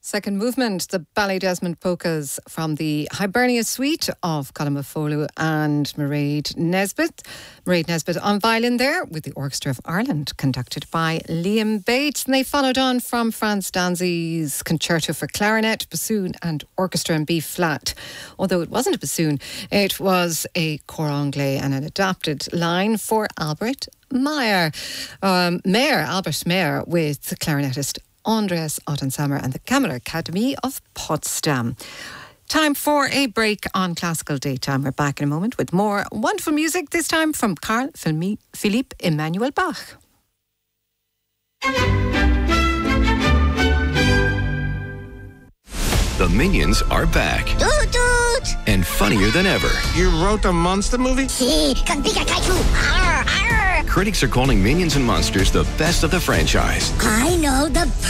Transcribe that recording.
Second movement, the Ballydesmond polkas from the Hibernia suite of Colm Folú and Mairead Nesbitt. Mairead Nesbitt on violin there with the Orchestra of Ireland, conducted by Liam Bates. And they followed on from Franz Danzi's Concerto for Clarinet, Bassoon and Orchestra in B flat. Although it wasn't a bassoon, it was a cor anglais and an adapted line for Albert Mayer. Albert Mayer with the clarinetist Andreas Ottensammer and the Kammer Academy of Potsdam. Time for a break on Classical Daytime. We're back in a moment with more wonderful music, this time from Carl Philipp Emanuel Bach. The Minions are back. Toot toot! And funnier than ever. You wrote a monster movie? Si, con Pikachu! Arr, arr! Critics are calling Minions and Monsters the best of the franchise. I know, the